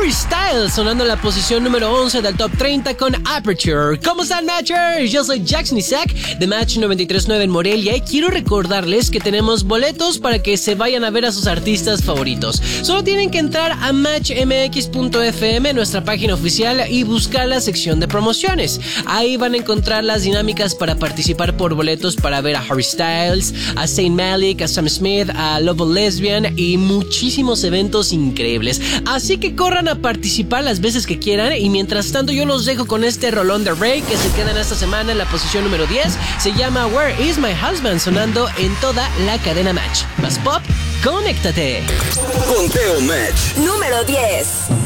Harry Styles sonando en la posición número 11 del Top 30 con Aperture. ¿Cómo están, Matchers? Yo soy Jackson Isaac de Match 93.9 en Morelia y quiero recordarles que tenemos boletos para que se vayan a ver a sus artistas favoritos. Solo tienen que entrar a matchmx.fm, nuestra página oficial, y buscar la sección de promociones. Ahí van a encontrar las dinámicas para participar por boletos para ver a Harry Styles, a Saint Malik, a Sam Smith, a Love Lesbian y muchísimos eventos increíbles. Así que corran a participar las veces que quieran, y mientras tanto yo los dejo con este rolón de Rey que se queda en esta semana en la posición número 10. Se llama Where Is My Husband, sonando en toda la cadena Match. Más pop, conéctate. Conteo Match número 10.